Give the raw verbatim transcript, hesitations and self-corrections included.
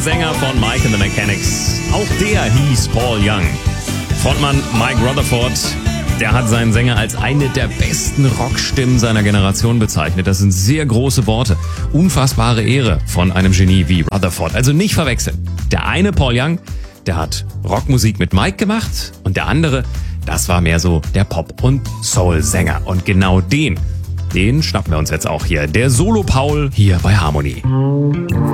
Sänger von Mike and the Mechanics. Auch der hieß Paul Young. Frontmann Mike Rutherford, der hat seinen Sänger als eine der besten Rockstimmen seiner Generation bezeichnet. Das sind sehr große Worte. Unfassbare Ehre von einem Genie wie Rutherford. Also nicht verwechseln. Der eine, Paul Young, der hat Rockmusik mit Mike gemacht und der andere, das war mehr so der Pop- und Soul-Sänger. Und genau den, den schnappen wir uns jetzt auch hier. Der Solo-Paul hier bei Harmony.